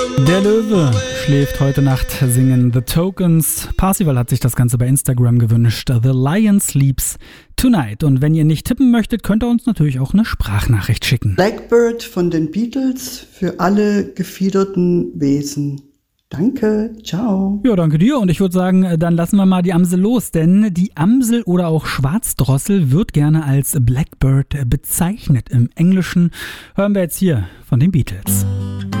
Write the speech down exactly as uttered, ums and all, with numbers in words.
Der Löwe schläft heute Nacht, singen The Tokens. Parsival hat sich das Ganze bei Instagram gewünscht. The Lion Sleeps Tonight. Und wenn ihr nicht tippen möchtet, könnt ihr uns natürlich auch eine Sprachnachricht schicken. Blackbird von den Beatles für alle gefiederten Wesen. Danke, ciao. Ja, danke dir. Und ich würde sagen, dann lassen wir mal die Amsel los. Denn die Amsel oder auch Schwarzdrossel wird gerne als Blackbird bezeichnet. Im Englischen hören wir jetzt hier von den Beatles.